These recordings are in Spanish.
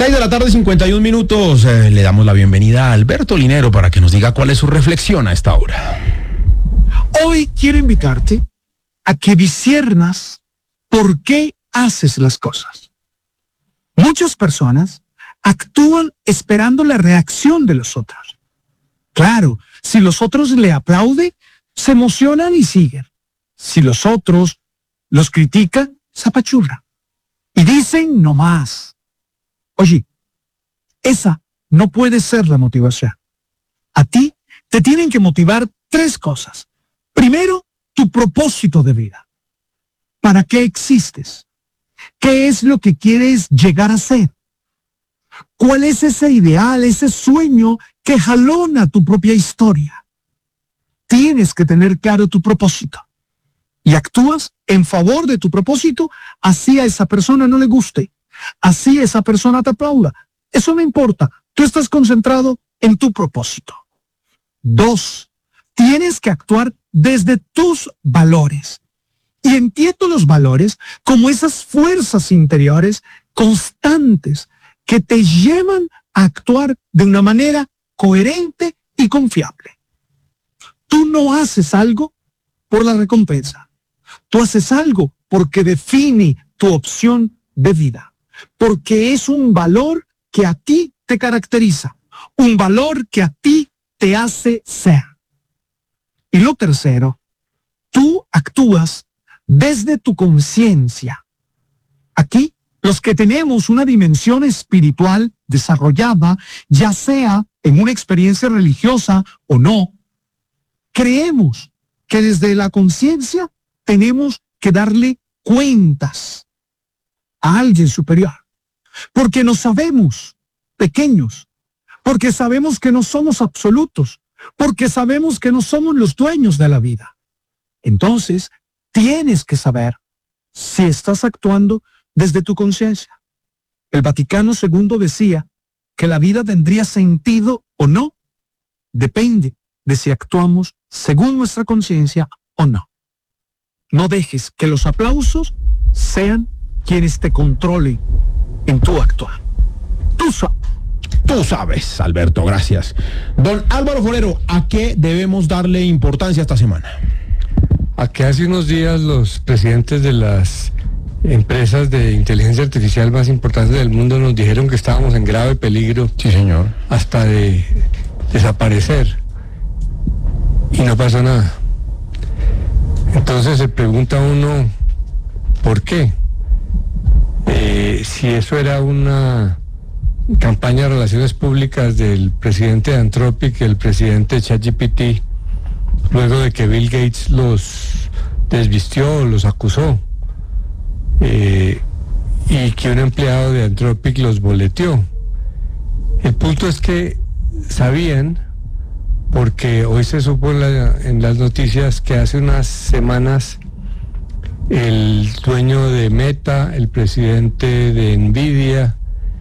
6:51 p.m. Le damos la bienvenida a Alberto Linero para que nos diga cuál es su reflexión a esta hora. Hoy quiero invitarte a que disiernas por qué haces las cosas. Muchas personas actúan esperando la reacción de los otros. Claro, si los otros le aplauden, se emocionan y siguen. Si los otros los critican, se apachurran. Y dicen no más. Oye, esa no puede ser la motivación. A ti te tienen que motivar 3 cosas. Primero, tu propósito de vida. ¿Para qué existes? ¿Qué es lo que quieres llegar a ser? ¿Cuál es ese ideal, ese sueño que jalona tu propia historia? Tienes que tener claro tu propósito. Y actúas en favor de tu propósito, así a esa persona no le guste, así esa persona te aplauda. Eso no importa, tú estás concentrado en tu propósito. 2, tienes que actuar desde tus valores. Y entiendo los valores como esas fuerzas interiores constantes que te llevan a actuar de una manera coherente y confiable. Tú no haces algo por la recompensa. Tú haces algo porque define tu opción de vida, porque es un valor que a ti te caracteriza, un valor que a ti te hace ser. Y lo tercero, tú actúas desde tu conciencia. Aquí, los que tenemos una dimensión espiritual desarrollada, ya sea en una experiencia religiosa o no, creemos que desde la conciencia tenemos que darle cuentas a alguien superior, porque nos sabemos pequeños, porque sabemos que no somos absolutos, porque sabemos que no somos los dueños de la vida. Entonces, tienes que saber si estás actuando desde tu conciencia. El Vaticano II decía que la vida tendría sentido o no, depende de si actuamos según nuestra conciencia o no. No dejes que los aplausos sean quienes te controlen en tu actuar. Tú sabes, Alberto, gracias. Don Álvaro Forero, ¿a qué debemos darle importancia esta semana? A que hace unos días los presidentes de las empresas de inteligencia artificial más importantes del mundo nos dijeron que estábamos en grave peligro. Sí, señor. Hasta de desaparecer. Y no pasó nada. Entonces se pregunta uno, ¿por qué? Si eso era una campaña de relaciones públicas del presidente de Anthropic, el presidente de ChatGPT, luego de que Bill Gates los desvistió, los acusó, y que un empleado de Anthropic los boleteó. El punto es que sabían, porque hoy se supo en las noticias que hace unas semanas el dueño de Meta, el presidente de Nvidia,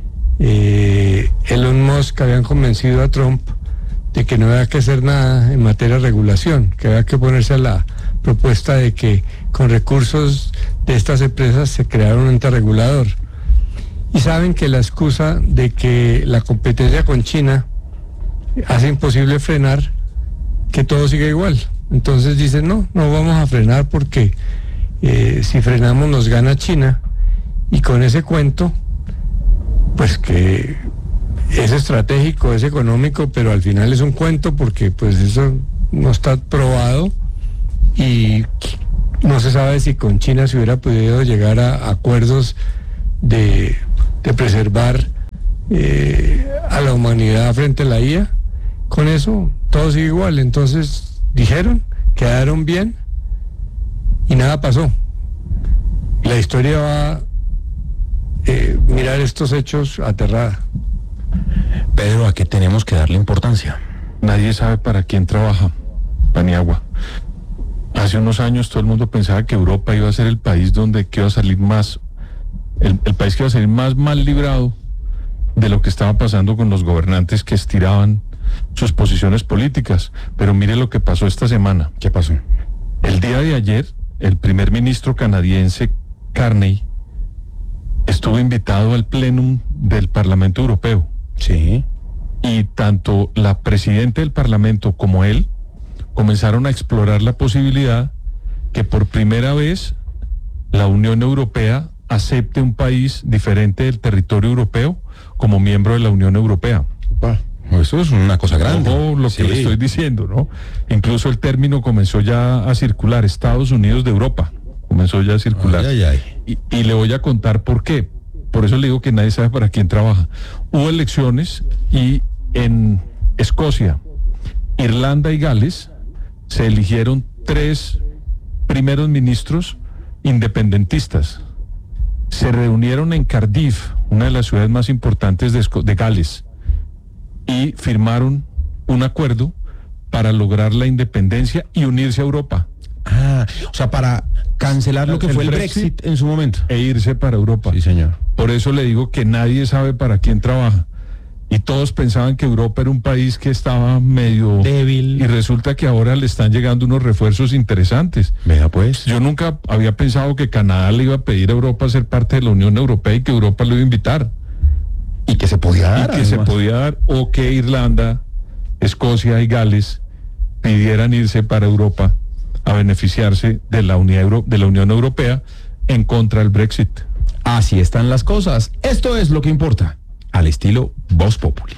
Elon Musk, habían convencido a Trump de que no había que hacer nada en materia de regulación, que había que ponerse a la propuesta de que con recursos de estas empresas se creara un ente regulador. Y saben que la excusa de que la competencia con China hace imposible frenar que todo siga igual. Entonces dicen, no vamos a frenar porque si frenamos nos gana China. Y con ese cuento, pues que es estratégico, es económico, pero al final es un cuento porque pues eso no está probado y no se sabe si con China se hubiera podido llegar a acuerdos de preservar a la humanidad frente a la IA. Con eso todo sigue igual. Entonces dijeron, quedaron bien y nada pasó. La historia va a mirar estos hechos aterrada. Pedro, ¿a qué tenemos que darle importancia? Nadie sabe para quién trabaja Paniagua. Hace unos años todo el mundo pensaba que Europa iba a ser el país donde que iba a salir más, el país que iba a salir más mal librado de lo que estaba pasando con los gobernantes que estiraban sus posiciones políticas. Pero mire lo que pasó esta semana. ¿Qué pasó? El día de ayer, el primer ministro canadiense Carney estuvo invitado al plenum del Parlamento Europeo. Sí. Y tanto la presidenta del Parlamento como él comenzaron a explorar la posibilidad que por primera vez la Unión Europea acepte un país diferente del territorio europeo como miembro de la Unión Europea. Eso es una cosa grande. Ojo lo que le estoy diciendo, ¿no? Incluso el término comenzó ya a circular, Estados Unidos de Europa, comenzó ya a circular. Ay, ay, ay. Y le voy a contar por qué. Por eso le digo que nadie sabe para quién trabaja. Hubo elecciones y en Escocia, Irlanda y Gales se eligieron 3 primeros ministros independentistas. Se reunieron en Cardiff, una de las ciudades más importantes de Gales, y firmaron un acuerdo para lograr la independencia y unirse a Europa. O sea, para cancelar lo que fue el Brexit en su momento. E irse para Europa. Sí, señor. Por eso le digo que nadie sabe para quién trabaja. Y todos pensaban que Europa era un país que estaba medio débil. Y resulta que ahora le están llegando unos refuerzos interesantes. Vea pues. Yo nunca había pensado que Canadá le iba a pedir a Europa ser parte de la Unión Europea y que Europa lo iba a invitar. Y que se podía dar. O que Irlanda, Escocia y Gales pidieran irse para Europa a beneficiarse de la Unión Europea en contra del Brexit. Así están las cosas. Esto es lo que importa, al estilo Voz Populi.